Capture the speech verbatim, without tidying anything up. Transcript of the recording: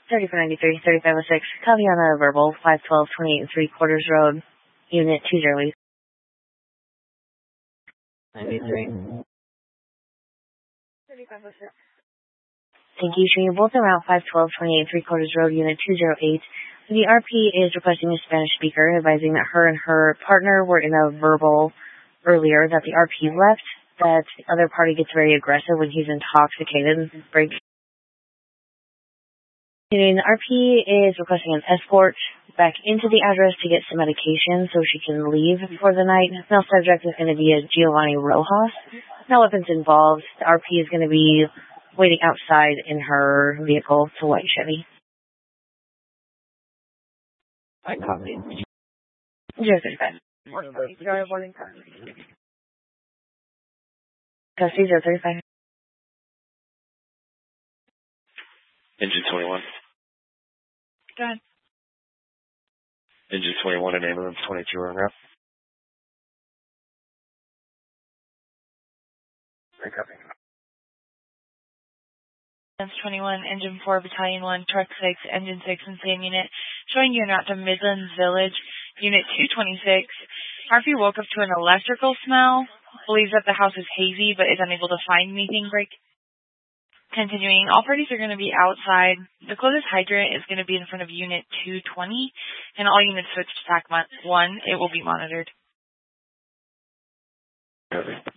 thirty-four ninety-three, thirty-five oh six, copy on a verbal, five twelve, twenty-eight and three quarters road, unit two zero eight. ninety-three. thirty-five oh six. Thank you. Showing you both around five twelve, twenty-eight and three quarters road, unit two zero eight. The R P is requesting a Spanish speaker, advising that her and her partner were in a verbal earlier, that the R P left, that the other party gets very aggressive when he's intoxicated. Break. The R P is requesting an escort back into the address to get some medication so she can leave for the night. Now subject is going to be a Giovanni Rojas. No weapons involved. The R P is going to be waiting outside in her vehicle. It's a white Chevy. I copy. zero thirty-five. Custody zero thirty-five. Engine twenty-one. Go ahead. Engine twenty-one and ambulance twenty-two on route. I copy. Ambulance twenty-one, Engine four, Battalion one, Truck six, Engine six, and same unit. Showing you en route to Midlands Village, Unit two twenty-six. R P woke up to an electrical smell. Believes that the house is hazy, but is unable to find anything. Break. Continuing, all parties are going to be outside. The closest hydrant is going to be in front of Unit two twenty, and all units switch to T A C one. It will be monitored. Okay.